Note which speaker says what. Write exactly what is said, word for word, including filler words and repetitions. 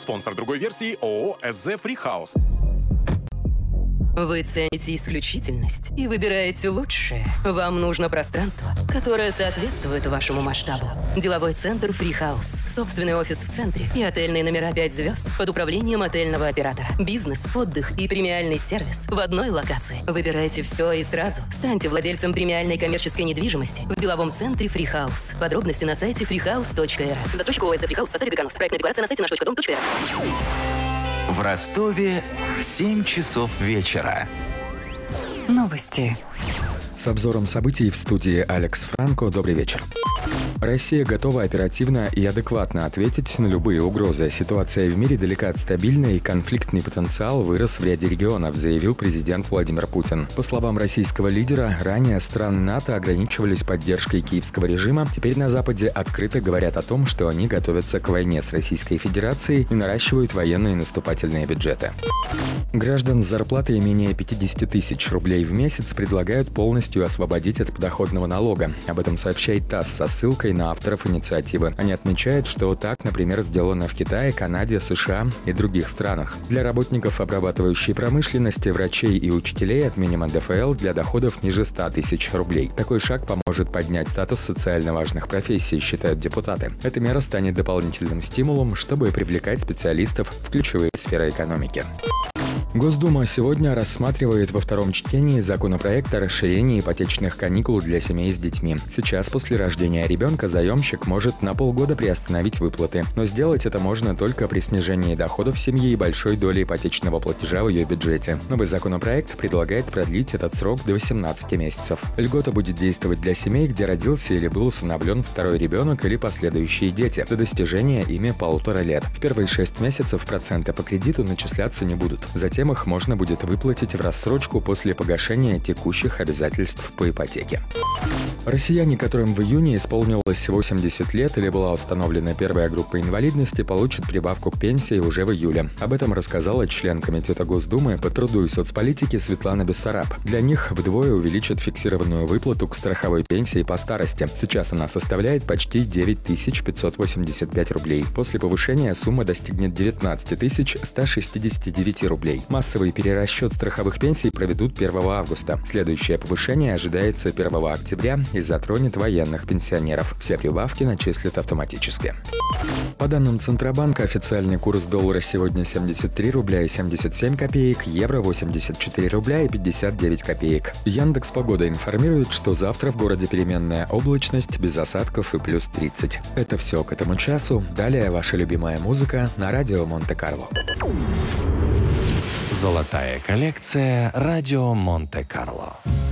Speaker 1: Спонсор другой версии ООО «эс зэ Free House».
Speaker 2: Вы цените исключительность и выбираете лучшее. Вам нужно пространство, которое соответствует вашему масштабу. Деловой центр Free House. Собственный офис в центре и отельные номера пять звезд под управлением отельного оператора. Бизнес, отдых и премиальный сервис в одной локации. Выбирайте все и сразу. Станьте владельцем премиальной коммерческой недвижимости в деловом центре Free House. Подробности на сайте фри хаус точка эр эф. Застройщик ООО «эс зэ Free House», составит Деканус. Проектная декларация на сайте наш точка дом точка эр эф.
Speaker 3: В Ростове семь часов вечера.
Speaker 4: Новости.
Speaker 5: С обзором событий в студии Алекс Франко. Добрый вечер. Россия готова оперативно и адекватно ответить на любые угрозы. Ситуация в мире далека от стабильной, и конфликтный потенциал вырос в ряде регионов, заявил президент Владимир Путин. По словам российского лидера, ранее страны НАТО ограничивались поддержкой киевского режима. Теперь на Западе открыто говорят о том, что они готовятся к войне с Российской Федерацией и наращивают военные наступательные бюджеты. Граждан с зарплатой менее пятьдесят тысяч рублей в месяц предлагают полностью освободить от подоходного налога. Об этом сообщает ТАСС со ссылкой на авторов инициативы. Они отмечают, что так, например, сделано в Китае, Канаде, США и других странах. Для работников обрабатывающей промышленности, врачей и учителей отменим эн дэ эф эл для доходов ниже ста тысяч рублей. Такой шаг поможет поднять статус социально важных профессий, считают депутаты. Эта мера станет дополнительным стимулом, чтобы привлекать специалистов в ключевые сферы экономики. Госдума сегодня рассматривает во втором чтении законопроект о расширении ипотечных каникул для семей с детьми. Сейчас, после рождения ребенка, заемщик может на полгода приостановить выплаты. Но сделать это можно только при снижении доходов семьи и большой доли ипотечного платежа в ее бюджете. Новый законопроект предлагает продлить этот срок до восемнадцати месяцев. Льгота будет действовать для семей, где родился или был усыновлен второй ребенок или последующие дети, до достижения ими полутора лет. В первые шесть месяцев проценты по кредиту начисляться не будут. Затем их можно будет выплатить в рассрочку после погашения текущих обязательств по ипотеке. Россияне, которым в июне исполнилось восемьдесят лет или была установлена первая группа инвалидности, получат прибавку к пенсии уже в июле. Об этом рассказала член Комитета Госдумы по труду и соцполитике Светлана Бессараб. Для них вдвое увеличат фиксированную выплату к страховой пенсии по старости. Сейчас она составляет почти девять тысяч пятьсот восемьдесят пять рублей. После повышения сумма достигнет девятнадцать тысяч сто шестьдесят девять рублей. Массовый перерасчет страховых пенсий проведут первого августа. Следующее повышение ожидается первого октября и затронет военных пенсионеров. Все прибавки начислят автоматически. По данным Центробанка, официальный курс доллара сегодня семьдесят три рубля и семьдесят семь копеек, евро восемьдесят четыре рубля и пятьдесят девять копеек. Яндекс.Погода информирует, что завтра в городе переменная облачность, без осадков и плюс тридцать. Это все к этому часу. Далее ваша любимая музыка на радио Монте-Карло.
Speaker 3: Золотая коллекция «Радио Монте-Карло».